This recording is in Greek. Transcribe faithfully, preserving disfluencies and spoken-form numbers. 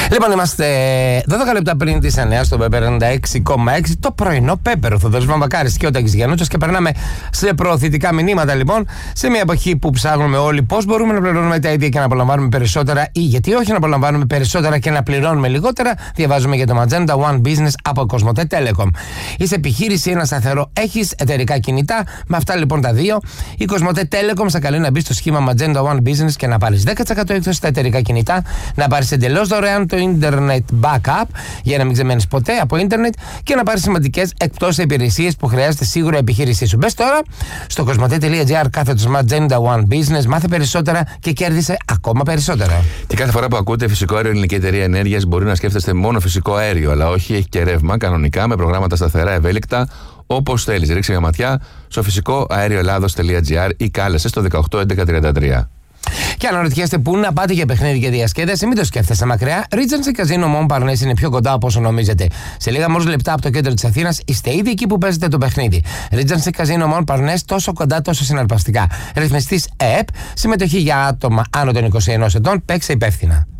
Λοιπόν, είμαστε δώδεκα λεπτά πριν τις εννιά στο Πέπερ ενενήντα έξι κόμμα έξι, το πρωινό Πέπερ. Ο Θοδωρής Βαμβακάρης και ο Τάκης Γιαννούτσος, και περνάμε σε προωθητικά μηνύματα, λοιπόν, σε μια εποχή που ψάχνουμε όλοι πώς μπορούμε να πληρώνουμε τα ίδια και να απολαμβάνουμε περισσότερα, ή γιατί όχι να απολαμβάνουμε περισσότερα και να πληρώνουμε λιγότερα. Διαβάζουμε για το Magenta One Business από Cosmote Telecom. Είσαι επιχείρηση, ένα σταθερό, έχεις εταιρικά κινητά. Με αυτά λοιπόν τα δύο, η Cosmote Telecom σε καλεί να μπει στο σχήμα Magenta One Business και να πάρεις δέκα τοις εκατό έκπτωση στα εταιρικά κινητά, να πάρεις εντελώς δωρεάν το Internet Backup για να μην ξεμένεις ποτέ από Ίντερνετ και να πάρεις σημαντικές εκπτώσεις υπηρεσίες που χρειάζεται σίγουρα η επιχείρησή σου. Μπες τώρα στο cosmote.gr κάθετος Magenta One Business, μάθε περισσότερα και κέρδισε ακόμα περισσότερα. Και κάθε φορά που ακούτε φυσικό αέριο Ελληνική Εταιρεία Ενέργειας, μπορεί να σκέφτεστε μόνο φυσικό αέριο, αλλά όχι, έχει και ρεύμα κανονικά με προγράμματα σταθερά, ευέλικτα, όπως θέλεις. Ρίξε μια ματιά στο φυσικό αέριο ελλάδος.gr ή κάλεσε στο δεκαοκτώ έντεκα τριάντα τρία. Και αν αναρωτιέστε πού να πάτε για παιχνίδι και διασκέδαση, μην το σκέφτεστε μακριά. Regency Casino Montparnasse είναι πιο κοντά από όσο νομίζετε. Σε λίγα μόλις λεπτά από το κέντρο της Αθήνας είστε ήδη εκεί που παίζετε το παιχνίδι. Regency Casino Montparnasse, τόσο κοντά, τόσο συναρπαστικά. Ρυθμιστής ΕΕΠ, συμμετοχή για άτομα άνω των είκοσι ενός ετών, παίξε υπεύθυνα.